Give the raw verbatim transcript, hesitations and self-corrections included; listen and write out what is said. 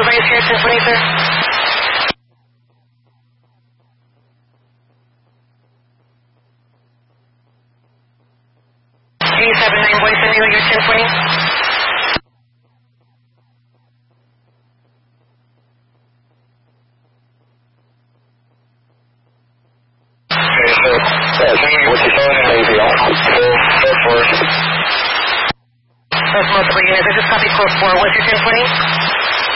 raise here, ten twenty, sir. G seven nine one seven, you're ten twenty. What's your phone? Maybe off. Four, four, four. That's multiple units. I just copied code four. What's your ten twenty?